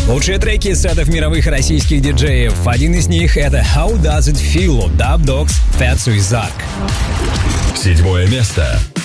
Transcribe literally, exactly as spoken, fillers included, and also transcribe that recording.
Лучшие треки из сетов мировых российских диджеев. Один из них — это How Does It Feel от Dub Dogs, Fatso и Zark. Седьмое место.